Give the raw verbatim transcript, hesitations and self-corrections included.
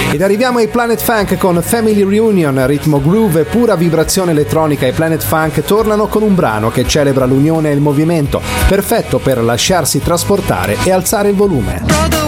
Ed arriviamo ai Planet Funk con Family Reunion, ritmo groove e pura vibrazione elettronica. I Planet Funk tornano con un brano che celebra l'unione e il movimento, perfetto per lasciarsi trasportare e alzare il volume.